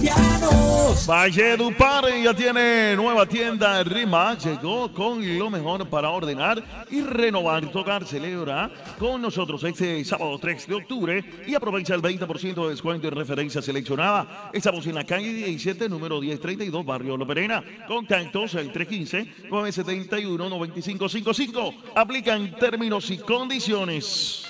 Valledupar ya tiene nueva tienda Rima. Llegó con lo mejor para ordenar y renovar tu hogar. Celebra con nosotros este sábado 3 de octubre y aprovecha el 20% de descuento en referencia seleccionada. Estamos en la calle 17, número 1032, Barrio La Perena. Contactos al 315-971-9555. Aplican términos y condiciones.